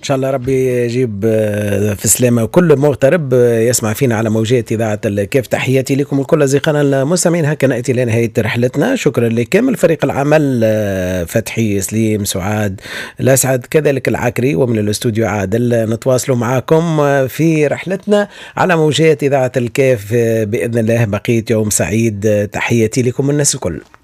شاء الله ربي يجيب في سلامة وكل مغترب يسمع فينا على موجات إذاعة الكيف. تحياتي لكم الكل أصدقائنا المستمعين. هكا نأتي لنهاية رحلتنا. شكرا لكامل فريق العمل، فتحي، سليم، سعاد، الأسعد، كذلك العكري، ومن الاستوديو عادل. نتواصلوا معكم في رحلتنا على موجات إذاعة الكيف بإذن الله. بقيت يوم سعيد. تحياتي لكم الناس الكل.